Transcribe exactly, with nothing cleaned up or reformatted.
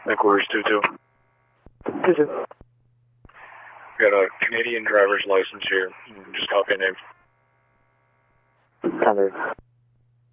Headquarters two two. two two. Got a Canadian driver's license here. Just copy a name. Standard.